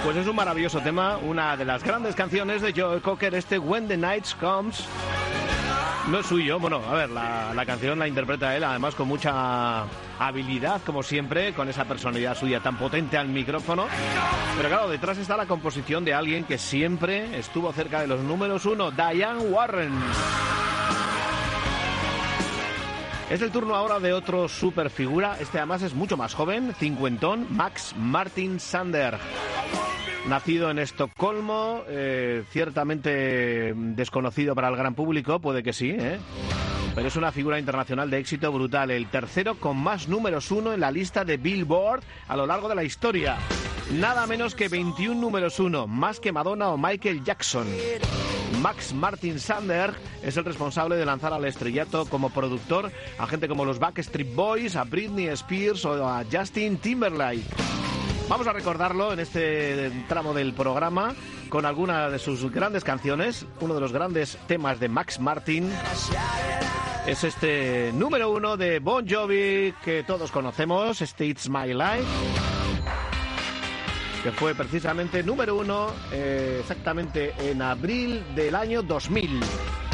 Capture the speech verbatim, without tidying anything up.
Pues es un maravilloso tema, una de las grandes canciones de Joe Cocker, este When the Night Comes. No es suyo, bueno, a ver, la, la canción la interpreta él, además con mucha habilidad, como siempre, con esa personalidad suya tan potente al micrófono. Pero claro, detrás está la composición de alguien que siempre estuvo cerca de los números uno, Diane Warren. Es el turno ahora de otro superfigura, este además es mucho más joven, cincuentón, Max Martin Sander. Nacido en Estocolmo, eh, ciertamente desconocido para el gran público, puede que sí, ¿eh? Pero es una figura internacional de éxito brutal, el tercero con más números uno en la lista de Billboard a lo largo de la historia. Nada menos que veintiún números uno, más que Madonna o Michael Jackson. Max Martin Sander es el responsable de lanzar al estrellato como productor a gente como los Backstreet Boys, a Britney Spears o a Justin Timberlake. Vamos a recordarlo en este tramo del programa con alguna de sus grandes canciones. Uno de los grandes temas de Max Martin es este número uno de Bon Jovi que todos conocemos, este It's My Life, que fue precisamente número uno eh, exactamente en abril del año dos mil.